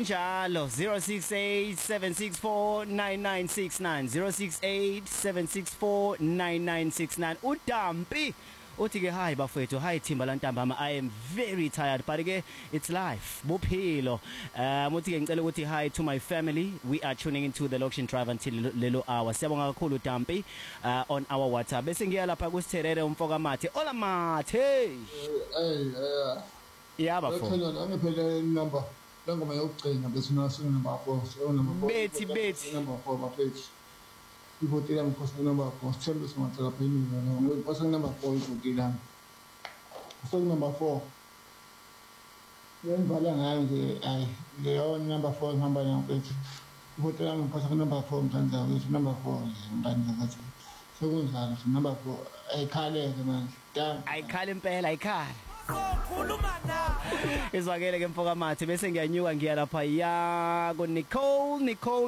kunjalo 0687649969 0687649969 uDampi uthi ke hi bafethu hi Thimba lantambama I am very tired but ke it's life bophilo uthi ke ngicela ukuthi hi to my family we are tuning into the Location Drive until lelo hour siyabonga kakhulu Dampi on our WhatsApp bese ngiya lapha kuSitherere umfoka Mathe ola Mathe yaba fo angiphele number ngoma yokugcina bese naso number 4 so number 4 bethi number 4 bafethu ivotela mkhosi number 4 sithembe simathela phezulu ngiphosa number 4 ivotela so number 4 yenibhala ngayo nje ay leyo number 4 ihamba yamfethu ivotela ngiphosa number 4 mthanda wethu number 4 ngibani ngathi sokunjalo number 4 ayikhaleke manje ayikhale impela ayikhale khuluma na izwakele ke mfoka Mathe bese ngiyanyuka ngiya lapha ya ku Nicole